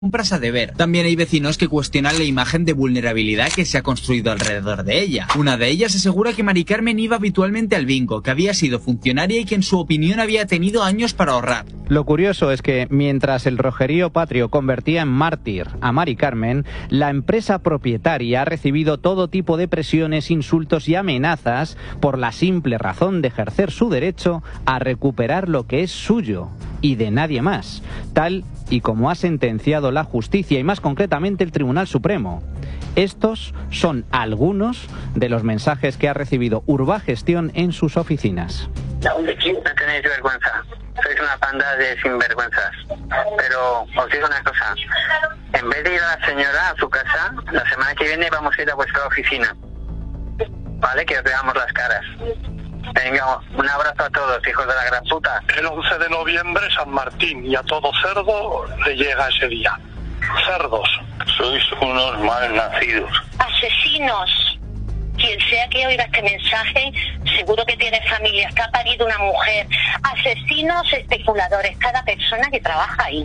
compras a deber. También hay vecinos que cuestionan la imagen de vulnerabilidad que se ha construido alrededor de ella. Una de ellas asegura que Mari Carmen iba habitualmente al bingo, que había sido funcionaria y que en su opinión había tenido años para ahorrar. Lo curioso es que mientras el rojerío patrio convertía en mártir a Mari Carmen, la empresa propietaria ha recibido todo tipo de presiones, insultos y amenazas por la simple razón de ejercer su derecho a recuperar lo que es suyo y de nadie más, tal y como ha sentenciado la justicia y más concretamente el Tribunal Supremo. Estos son algunos de los mensajes que ha recibido Urbagestión en sus oficinas. No tenéis vergüenza, sois una panda de sinvergüenzas. Pero os digo una cosa, en vez de ir a la señora a su casa, la semana que viene vamos a ir a vuestra oficina, ¿vale? Que os veamos las caras. Venga, un abrazo a todos, hijos de la gran puta. El 11 de noviembre, San Martín, y a todo cerdo le llega ese día. Cerdos. Sois unos malnacidos. Asesinos. Quien sea que oiga este mensaje, seguro que tiene familia, está parido una mujer. Asesinos, especuladores, cada persona que trabaja ahí.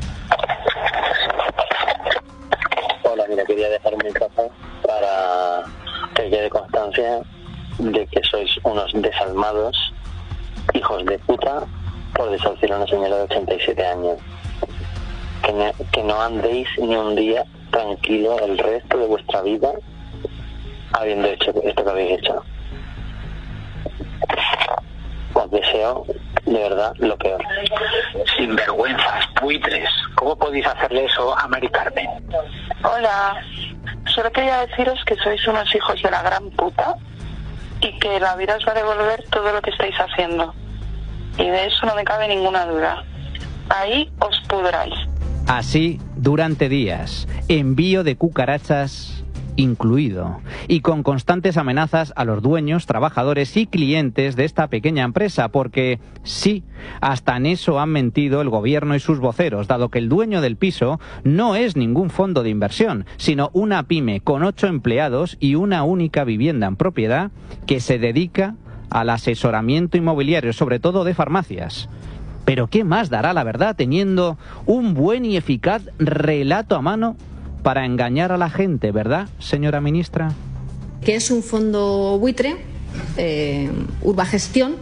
Hola, mira, quería dejar un mensaje para que quede constancia de que sois unos desalmados hijos de puta por desahuciar a una señora de 87 años. Que no andéis ni un día tranquilo el resto de vuestra vida habiendo hecho esto que habéis hecho. Os deseo de verdad lo peor. Sinvergüenzas, buitres. ¿Cómo podéis hacerle eso a Mari Carmen? Hola, solo quería deciros que sois unos hijos de la gran puta y que la vida os va a devolver todo lo que estáis haciendo. Y de eso no me cabe ninguna duda. Ahí os pudráis. Así, durante días, envío de cucarachas incluido, y con constantes amenazas a los dueños, trabajadores y clientes de esta pequeña empresa, porque sí, hasta en eso han mentido el gobierno y sus voceros, dado que el dueño del piso no es ningún fondo de inversión, sino una pyme con 8 empleados y una única vivienda en propiedad que se dedica al asesoramiento inmobiliario, sobre todo de farmacias. Pero ¿qué más dará la verdad teniendo un buen y eficaz relato a mano para engañar a la gente, verdad, señora ministra? Que es un fondo buitre, Urbagestión,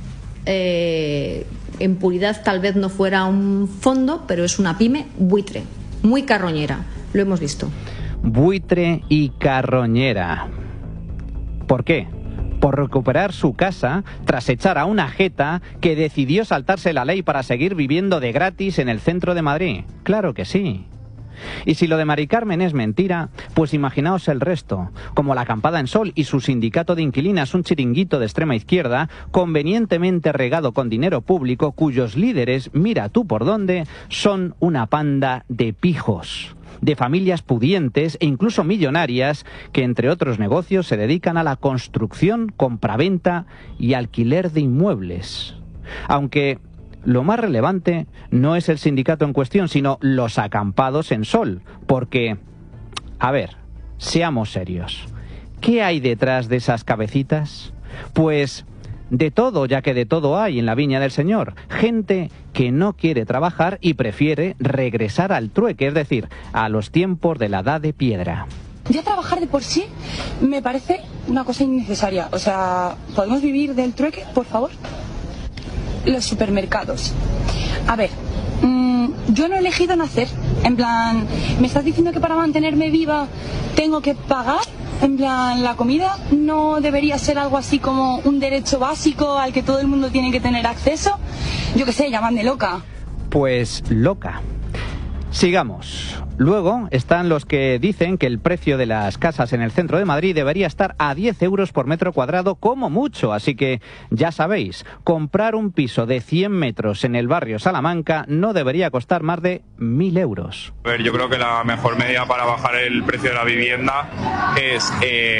en puridad tal vez no fuera un fondo, pero es una pyme buitre, muy carroñera, lo hemos visto. Buitre y carroñera. ¿Por qué? Por recuperar su casa tras echar a una jeta que decidió saltarse la ley para seguir viviendo de gratis en el centro de Madrid. Claro que sí. Y si lo de Mari Carmen es mentira, pues imaginaos el resto, como la Acampada en Sol y su sindicato de inquilinas, un chiringuito de extrema izquierda, convenientemente regado con dinero público, cuyos líderes, mira tú por dónde, son una panda de pijos, de familias pudientes e incluso millonarias que, entre otros negocios, se dedican a la construcción, compraventa y alquiler de inmuebles. Aunque lo más relevante no es el sindicato en cuestión, sino los acampados en Sol, porque, a ver, seamos serios, ¿qué hay detrás de esas cabecitas? Pues de todo, ya que de todo hay en la viña del Señor. Gente que no quiere trabajar y prefiere regresar al trueque, es decir, a los tiempos de la edad de piedra. Ya trabajar de por sí me parece una cosa innecesaria. O sea, ¿podemos vivir del trueque, por favor? Los supermercados. A ver, yo no he elegido nacer. En plan, ¿me estás diciendo que para mantenerme viva tengo que pagar? En plan, ¿la comida no debería ser algo así como un derecho básico al que todo el mundo tiene que tener acceso? Yo qué sé, llamadme loca. Pues loca. Sigamos. Luego están los que dicen que el precio de las casas en el centro de Madrid debería estar a 10 euros por metro cuadrado como mucho. Así que, ya sabéis, comprar un piso de 100 metros en el barrio Salamanca no debería costar más de 1.000 euros. A ver, yo creo que la mejor medida para bajar el precio de la vivienda es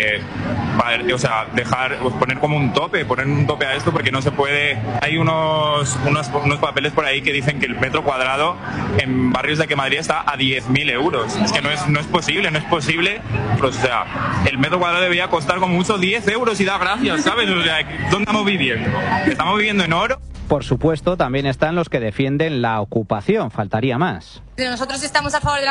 poner como un tope, a esto, porque no se puede. Hay unos papeles por ahí que dicen que el metro cuadrado en barrios de aquí Madrid está a 10.000 euros. Es que no es posible. Pues, o sea, el metro cuadrado debería costar como mucho 10 euros y da gracias, ¿sabes? O sea, ¿dónde estamos viviendo? ¿Estamos viviendo en oro? por supuesto, también están los que defienden la ocupación, faltaría más. Nosotros estamos a favor de